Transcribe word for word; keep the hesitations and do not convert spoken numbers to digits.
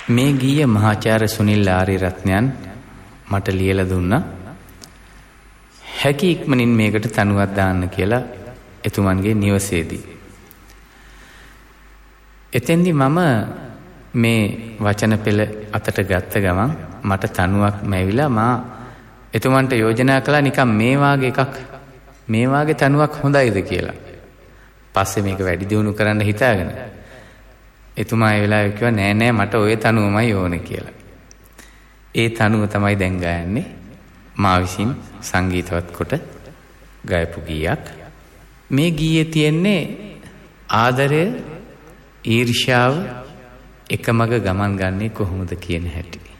මේ ගීය මහාචාර්ය සුනිල් ආරියරත්නයන් මට ලියලා දුන්නා. හැකි ඉක්මනින් මේකට තනුවක් දාන්න කියලා එතුමන්ගේ නිවසේදී. එතෙන්දි මම මේ වචන පෙළ අතට ගත්ත ගමන් මට තනුවක් මැවිලා මා එතුමන්ට යෝජනා කළා නිකන් මේ වාගේ එකක් මේ වාගේ තනුවක් හොඳයිද කියලා. පස්සේ මේක වැඩි දියුණු කරන්න හිතාගෙන එතුමා ඒ වෙලාවේ කිව්වා නෑ නෑ මට ওই තනුවමයි ඕනේ කියලා. ඒ තනුව තමයි දැන් ගයන්නේ මා විසින් සංගීතවත් කොට ගයපු ගීයක්. මේ ගීයේ තියෙන්නේ ආදරය ඊර්ෂ්‍යාව එකමග ගමන් ගන්නේ කොහොමද කියන හැටි.